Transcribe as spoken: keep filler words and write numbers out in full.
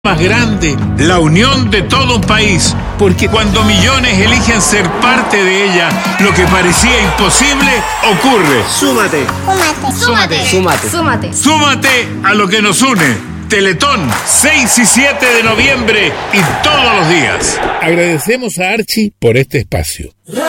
más grande, la unión de todo un país, porque cuando millones eligen ser parte de ella, lo que parecía imposible ocurre. Súmate. Súmate. Súmate. Súmate. Súmate a lo que nos une. Teletón, seis y siete de noviembre y todos los días. Agradecemos a Archie por este espacio.